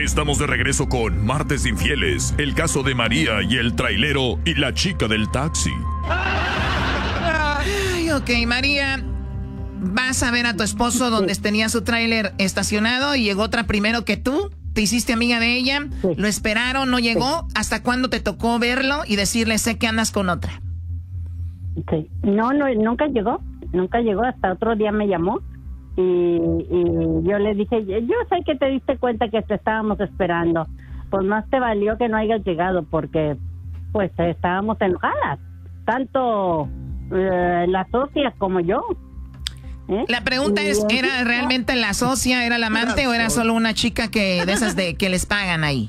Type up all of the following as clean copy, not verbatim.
Estamos de regreso con Martes Infieles, el caso de María y el trailero y la chica del taxi. Ay, ok, María, vas a ver a tu esposo donde tenía su tráiler estacionado y llegó otra primero que tú. Te hiciste amiga de ella, lo esperaron, no llegó. ¿Hasta cuándo te tocó verlo y decirle, sé que andas con otra? Sí. No, nunca llegó, hasta otro día me llamó y yo le dije, yo sé que te diste cuenta que te estábamos esperando, pues más te valió que no hayas llegado porque pues estábamos enojadas, tanto la socia como yo. La pregunta es, ¿era realmente la socia, era la amante o era solo una chica de esas que les pagan ahí?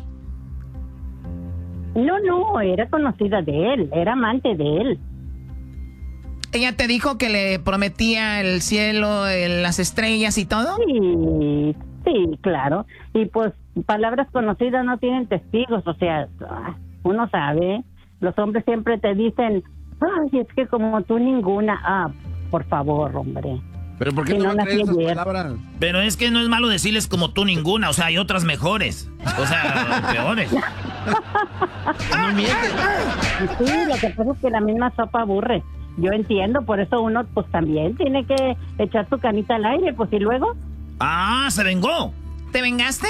No, era conocida de él, era amante de él. ¿Ella te dijo que le prometía el cielo, las estrellas y todo? Sí, claro. Y pues palabras conocidas no tienen testigos, o sea, uno sabe. Los hombres siempre te dicen, ay, es que como tú ninguna. Por favor, hombre. ¿Pero por qué si no no crees esas palabras? Pero es que no es malo decirles como tú ninguna, o sea, hay otras mejores. O sea, peores. No mientes. Sí, lo que pasa es que la misma sopa aburre. Yo entiendo, por eso uno pues también tiene que echar su canita al aire, pues y luego. Se vengó. ¿Te vengaste?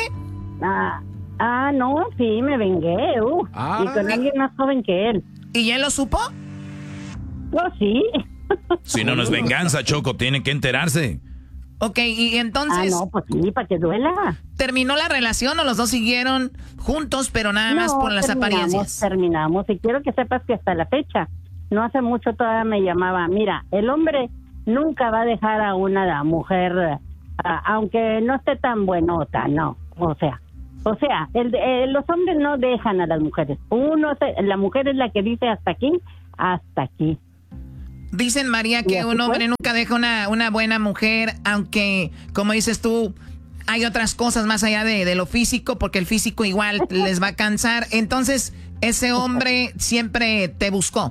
No, sí, me vengué. Y con alguien más joven que él. ¿Y ya lo supo? Oh, sí. Si no es venganza, Choco, tiene que enterarse. Ok, y entonces... no, pues sí, para que duela. ¿Terminó la relación o los dos siguieron juntos, pero nada más por las apariencias? Terminamos, y quiero que sepas que hasta la fecha, no hace mucho todavía me llamaba, mira, el hombre nunca va a dejar a una mujer, aunque no esté tan buenota, no, o sea, los hombres no dejan a las mujeres, la mujer es la que dice hasta aquí. Dicen, María, que un hombre nunca deja una buena mujer, aunque, como dices tú, hay otras cosas más allá de lo físico, porque el físico igual les va a cansar. Entonces, ese hombre siempre te buscó.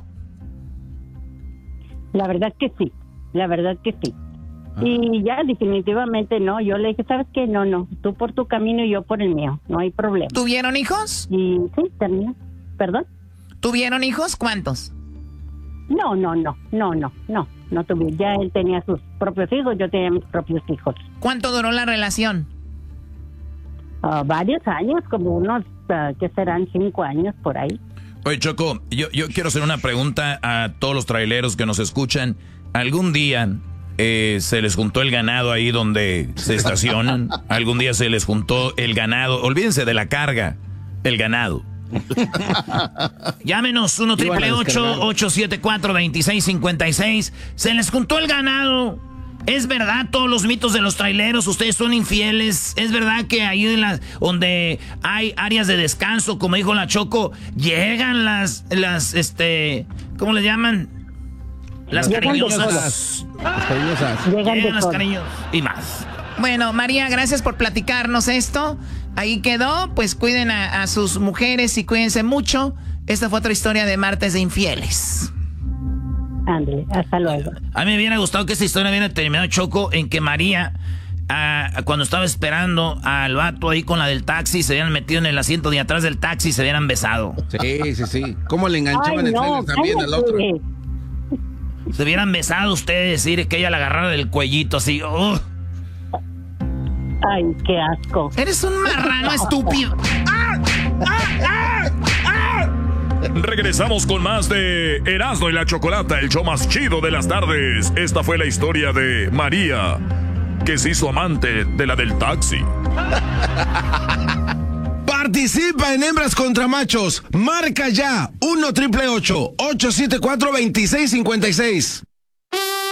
La verdad que sí. Y ya definitivamente no, yo le dije, ¿sabes qué? No, tú por tu camino y yo por el mío, no hay problema. ¿Tuvieron hijos? Y sí, terminó. ¿Perdón? ¿Tuvieron hijos? ¿Cuántos? No tuve. Ya él tenía sus propios hijos, yo tenía mis propios hijos. ¿Cuánto duró la relación? Varios años, como unos, ¿qué serán? 5 años por ahí. Oye, Choco, yo quiero hacer una pregunta a todos los traileros que nos escuchan. ¿Algún día se les juntó el ganado ahí donde se estacionan? ¿Algún día se les juntó el ganado? Olvídense de la carga, el ganado. Llámenos 1-888-874-2656. Se les juntó el ganado. ¿Es verdad todos los mitos de los traileros? ¿Ustedes son infieles? ¿Es verdad que ahí donde hay áreas de descanso, como dijo la Choco, llegan las ¿cómo le llaman? Las cariñosas. Llegan las cariñosas y más. Bueno, María, gracias por platicarnos esto. Ahí quedó, pues cuiden a sus mujeres y cuídense mucho. Esta fue otra historia de Martes de Infieles. Ándale, hasta luego. A mí me hubiera gustado que esta historia hubiera terminado, Choco, en que María, cuando estaba esperando al vato ahí con la del taxi, se habían metido en el asiento de atrás del taxi y se hubieran besado. Sí. ¿Cómo le enganchaban el trailer también al otro? Se hubieran besado ustedes, decir que ella la agarrara del cuellito así. Ay, qué asco. Eres un marrano estúpido. Regresamos con más de Erasmo y la Chocolata, el show más chido de las tardes. Esta fue la historia de María, que se hizo amante de la del taxi. Participa en Hembras contra Machos. Marca ya 1-888-874-2656.